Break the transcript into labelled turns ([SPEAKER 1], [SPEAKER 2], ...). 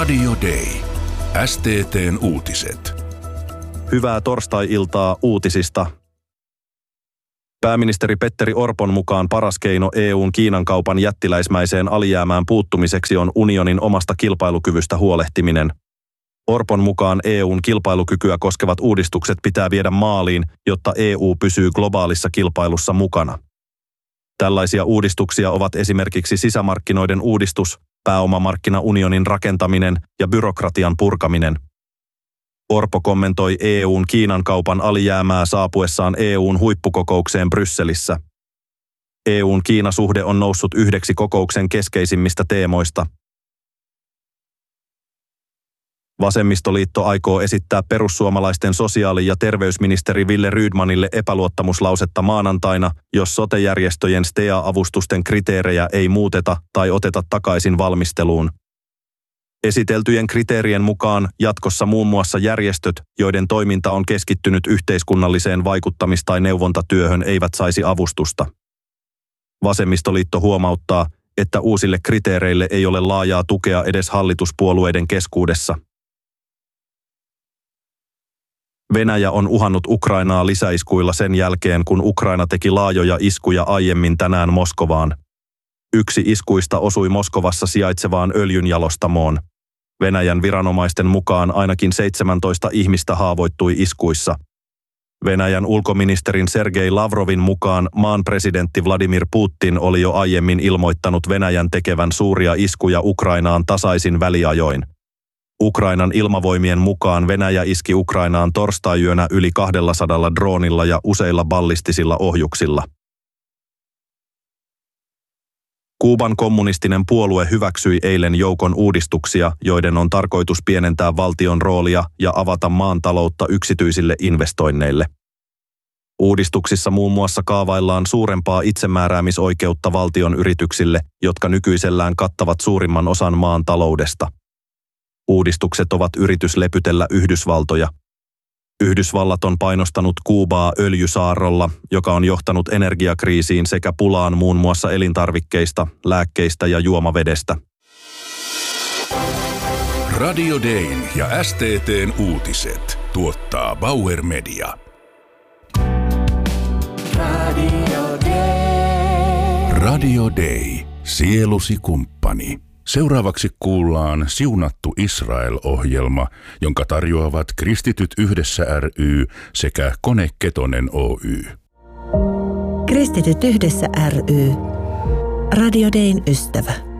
[SPEAKER 1] Radio Day. STT:n uutiset.
[SPEAKER 2] Hyvää torstai-iltaa uutisista. Pääministeri Petteri Orpon mukaan paras keino EU:n Kiinan kaupan jättiläismäiseen alijäämään puuttumiseksi on unionin omasta kilpailukyvystä huolehtiminen. Orpon mukaan EU:n kilpailukykyä koskevat uudistukset pitää viedä maaliin, jotta EU pysyy globaalissa kilpailussa mukana. Tällaisia uudistuksia ovat esimerkiksi sisämarkkinoiden uudistus, pääomamarkkinaunionin rakentaminen ja byrokratian purkaminen. Orpo kommentoi EU:n Kiinan kaupan alijäämää saapuessaan EU:n huippukokoukseen Brysselissä. EU:n Kiina-suhde on noussut yhdeksi kokouksen keskeisimmistä teemoista. Vasemmistoliitto aikoo esittää perussuomalaisten sosiaali- ja terveysministeri Wille Rydmanille epäluottamuslausetta maanantaina, jos sote-järjestöjen STEA-avustusten kriteerejä ei muuteta tai oteta takaisin valmisteluun. Esiteltyjen kriteerien mukaan jatkossa muun muassa järjestöt, joiden toiminta on keskittynyt yhteiskunnalliseen vaikuttamis- tai neuvontatyöhön, eivät saisi avustusta. Vasemmistoliitto huomauttaa, että uusille kriteereille ei ole laajaa tukea edes hallituspuolueiden keskuudessa. Venäjä on uhannut Ukrainaa lisäiskuilla sen jälkeen, kun Ukraina teki laajoja iskuja aiemmin tänään Moskovaan. Yksi iskuista osui Moskovassa sijaitsevaan öljynjalostamoon. Venäjän viranomaisten mukaan ainakin 17 ihmistä haavoittui iskuissa. Venäjän ulkoministerin Sergei Lavrovin mukaan maan presidentti Vladimir Putin oli jo aiemmin ilmoittanut Venäjän tekevän suuria iskuja Ukrainaan tasaisin väliajoin. Ukrainan ilmavoimien mukaan Venäjä iski Ukrainaan torstai-yönä yli 200 droonilla ja useilla ballistisilla ohjuksilla. Kuuban kommunistinen puolue hyväksyi eilen joukon uudistuksia, joiden on tarkoitus pienentää valtion roolia ja avata maan taloutta yksityisille investoinneille. Uudistuksissa muun muassa kaavaillaan suurempaa itsemääräämisoikeutta valtion yrityksille, jotka nykyisellään kattavat suurimman osan maan taloudesta. Uudistukset ovat yritys lepytellä Yhdysvaltoja. Yhdysvallat on painostanut Kuubaa öljysaarrolla, joka on johtanut energiakriisiin sekä pulaan muun muassa elintarvikkeista, lääkkeistä ja juomavedestä.
[SPEAKER 1] Radio Dayn ja STT:n uutiset tuottaa Bauer Media. Radio Day. Sielusi kumppani. Seuraavaksi kuullaan Siunattu Israel-ohjelma, jonka tarjoavat Kristityt yhdessä ry sekä Kone Ketonen Oy.
[SPEAKER 3] Kristityt yhdessä ry. Radio Dayn ystävä.